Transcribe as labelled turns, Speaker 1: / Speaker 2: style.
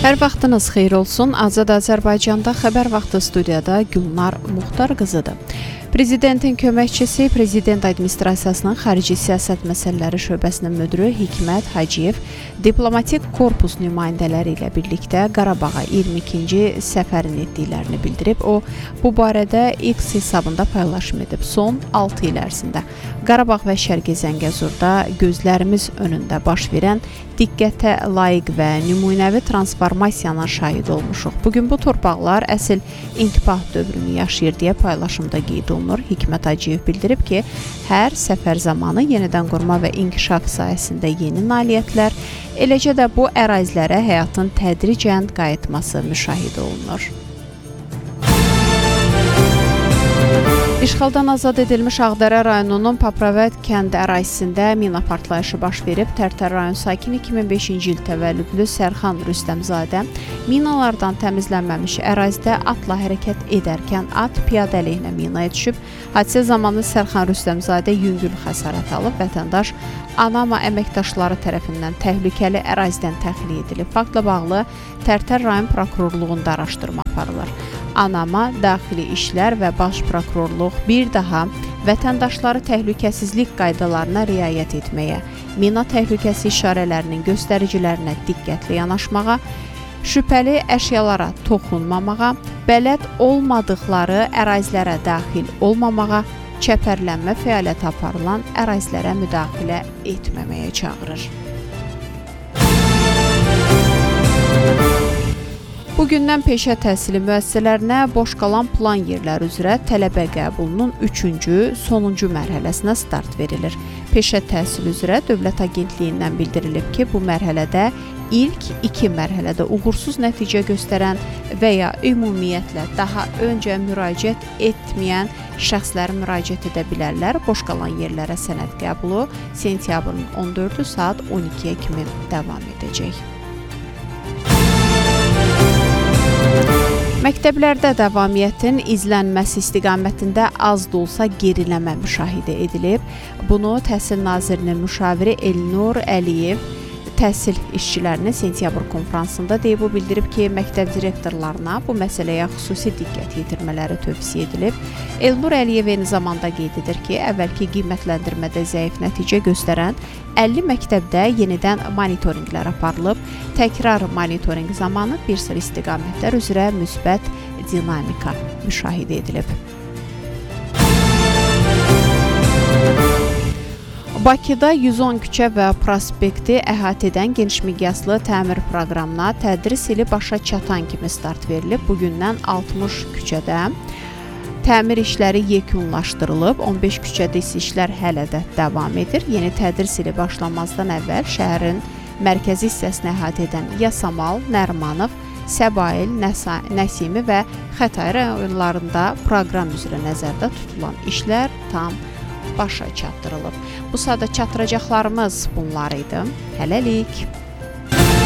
Speaker 1: Hər vaxtınız xeyir olsun. Azad Azərbaycanda xəbər vaxtı studiyada Gülnar Muxtar qızıdır. Prezidentin köməkçisi, Prezident Administrasiyasının Xarici Siyasət Məsələləri Şöbəsinin müdürü Hikmət Hacıyev diplomatik korpus nümayəndələri ilə birlikdə Qarabağa 22-ci səfərini etdiklərini bildirib. O, bu barədə X hesabında paylaşım edib. Son 6 il ərzində Qarabağ və Şərqi Zəngəzurda gözlərimiz önündə baş verən diqqətə layiq və nümunəvi transformasiyanın şahid olmuşuq. Bugün bu torpaqlar əsl intibah dövrünü yaşayır deyə paylaşımda qeyd olunur. Hikmət Hacıyev bildirib ki, hər səfər zamanı yenidən qurma və inkişaf sahəsində yeni nailiyyətlər, eləcə də bu ərazilərə həyatın tədricən qayıtması müşahidə olunur. İşğaldan azad edilmiş Ağdərə rayonunun Papravət kənd ərazisində mina partlayışı baş verib. Tərtər rayon sakini 2005-ci il təvəllüdlü Sərxan Rüstəmzadə minalardan təmizlənməmiş ərazidə atla hərəkət edərkən at piyada əleyhinə minaya düşüb. Hadisə zamanı Sərxan Rüstəmzadə yüngül xəsarət alıb. Vətəndaş ANAMA əməkdaşları tərəfindən təhlükəli ərazidən təxliyə edilib. Faktla bağlı Tərtər rayon prokurorluğunda araşdırma aparılır. ANAMA, Daxili İşlər və Baş Prokurorluq bir daha vətəndaşları təhlükəsizlik qaydalarına riayət etməyə, mina təhlükəsi işarələrinin göstəricilərinə diqqətli yanaşmağa, şübhəli əşyalara toxunmamağa, bələd olmadıqları ərazilərə daxil olmamağa, çəpərlənmə fəaliyyəti aparılan ərazilərə müdaxilə etməməyə çağırır. Bugündən peşə təhsili müəssisələrinə boş qalan plan yerləri üzrə tələbə qəbulunun 3-cü, sonuncu mərhələsinə start verilir. Peşə təhsili üzrə Dövlət Agentliyindən bildirilib ki, bu mərhələdə ilk 2 mərhələdə uğursuz nəticə göstərən və ya ümumiyyətlə daha öncə müraciət etməyən şəxslər müraciət edə bilərlər. Boş qalan yerlərə sənəd qəbulu sentyabrın 14-ü saat 12-yə kimi davam edəcək. Məktəblərdə davamiyyətin izlənməsi istiqamətində az da olsa geriləmə müşahidə edilib. Bunu Təhsil Nazirinin müşaviri Elnur Əliyev təhsil işçilərinin sentyabr konfransında deyib. O bildirib ki, məktəb direktorlarına bu məsələyə xüsusi diqqət yetirmələri tövsiyə edilib. Elnur Əliyev eyni zamanda qeyd edir ki, əvvəlki qiymətləndirmədə zəif nəticə göstərən 50 məktəbdə yenidən monitorinqlər aparılıb. Təkrar monitorinq zamanı bir sıra istiqamətlər üzrə müsbət dinamika müşahidə edilib. Bakıda 110 küçə və prospekti əhatə edən geniş miqyaslı təmir proqramına tədris ili başa çatan kimi start verilib. Bugündən 60 küçədə təmir işləri yekunlaşdırılıb, 15 küçədə isə işlər hələ də davam edir. Yeni tədris ili başlamazdan əvvəl şəhərin mərkəzi hissəsini əhatə edən Yasamal, Nərimanov, Səbail, Nəsimi və Xətai rayonlarında proqram üzrə nəzərdə tutulan işlər tam başa çatdırılıb. Bu sırada çatdıracaqlarımız bunlar idi. Hələlik.